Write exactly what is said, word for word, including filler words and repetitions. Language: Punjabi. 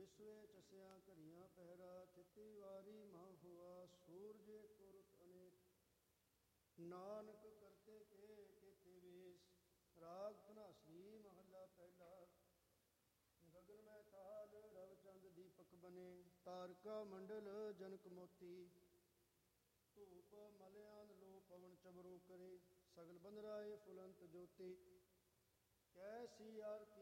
ਵਿਸਵੇ ਚਸਿਆ ਘਰੀਆਂ ਪਹਿਰਾ, ਥਿਤੀ ਵਾਰੀ ਮਾਂ ਹੁਆ, ਸੂਰਜ ਕੁਰਤ ਅਨੇਕ। ਨਾਨਕ ਕਰਤੇ ਕੇ ਕੇਤੇ ਵੇਸ, ਰਾਗ ਧਨਾਸਰੀ ਮਹੱਲਾ ਪਹਿਲਾ। ਗਗਨ ਮੈਂ ਤਾਲ ਰਵ ਚੰਦ ਦੀਪਕ ਬਨੇ, ਤਾਰਕਾ ਮੰਡਲ ਜਨਕ ਮੋਤੀ। ਧੂਪ ਮਲਿਆਨ ਲੋ ਪਵਨ ਚਬਰੋ ਕਰੇ, ਸਗਲ ਬੰਦਰਾਏ ਫੁਲੰਤ ਜੋਤੀ। ਕੈਸੀ ਆਰਤ